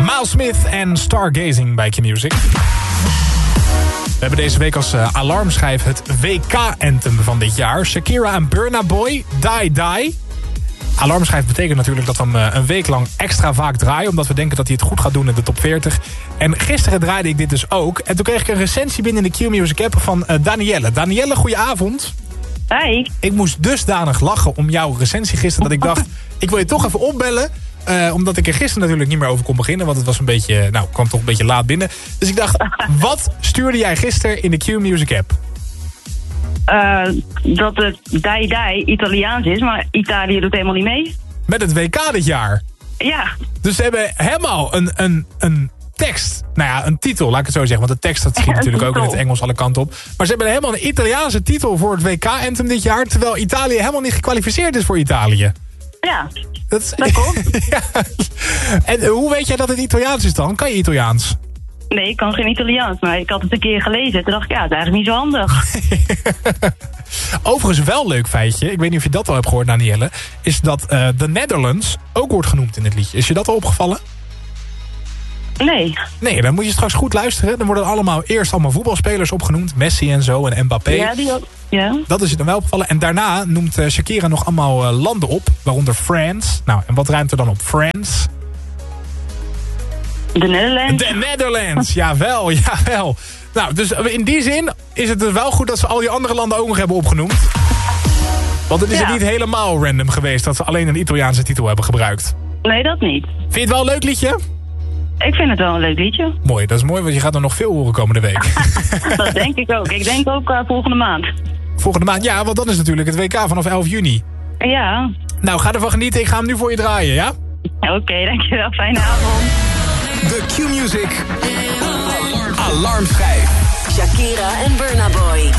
Miles Smith en Stargazing bij Q-Music. We hebben deze week als alarmschijf het WK-anthem van dit jaar. Shakira en Burna Boy, Die Die. Alarmschijf betekent natuurlijk dat we hem een week lang extra vaak draaien, omdat we denken dat hij het goed gaat doen in de top 40. En gisteren draaide ik dit dus ook. En toen kreeg ik een recensie binnen in de Q-Music app van Danielle. Danielle, goedenavond. Hi. Ik moest dusdanig lachen om jouw recensie gisteren dat ik dacht, ik wil je toch even opbellen. Omdat ik er gisteren natuurlijk niet meer over kon beginnen. Want het was een beetje, kwam toch een beetje laat binnen. Dus ik dacht, wat stuurde jij gisteren in de Q-Music app? Dat het Die Italiaans is, maar Italië doet helemaal niet mee. Met het WK dit jaar? Ja. Dus ze hebben helemaal een tekst. Nou ja, een titel, laat ik het zo zeggen. Want de tekst dat schiet natuurlijk ook in het Engels alle kanten op. Maar ze hebben helemaal een Italiaanse titel voor het WK-anthem dit jaar. Terwijl Italië helemaal niet gekwalificeerd is voor Italië. Ja, dat klopt. Ja. En hoe weet jij dat het Italiaans is dan? Kan je Italiaans? Nee, ik kan geen Italiaans, maar ik had het een keer gelezen. Toen dacht ik, ja, het is eigenlijk niet zo handig. Overigens wel een leuk feitje, ik weet niet of je dat al hebt gehoord, Danielle, is dat The Netherlands ook wordt genoemd in het liedje. Is je dat al opgevallen? Nee. Nee, dan moet je straks goed luisteren. Dan worden eerst allemaal voetbalspelers opgenoemd. Messi en zo en Mbappé. Ja, die ook. Ja. Dat is je dan wel opgevallen. En daarna noemt Shakira nog allemaal landen op. Waaronder France. Nou, en wat ruimt er dan op France? De Netherlands. De Netherlands, jawel. Nou, dus in die zin is het dus wel goed dat ze al die andere landen ook nog hebben opgenoemd. Want het is er niet helemaal random geweest dat ze alleen een Italiaanse titel hebben gebruikt. Nee, dat niet. Vind je het wel een leuk liedje? Ik vind het wel een leuk liedje. Mooi, dat is mooi, want je gaat er nog veel horen komende week. Dat denk ik ook. Ik denk ook volgende maand. Volgende maand, ja, want dan is natuurlijk het WK vanaf 11 juni. Ja. Nou, ga ervan genieten. Ik ga hem nu voor je draaien, ja? Oké, dankjewel. Fijne avond. De Q-Music Alarmschijf. Shakira en Burna Boy.